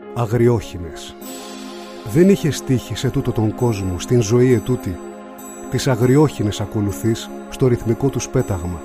αγριόχινες. Δεν είχες τύχει σε τούτο τον κόσμο, στην ζωή ετούτη. Τις αγριόχινες ακολουθείς στο ρυθμικό τους πέταγμα.